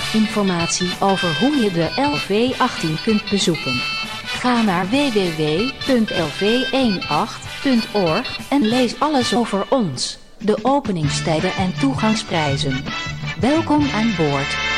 Informatie over hoe je de LV18 kunt bezoeken. Ga naar www.lv18.org en lees alles over ons, de openingstijden en toegangsprijzen. Welkom aan boord.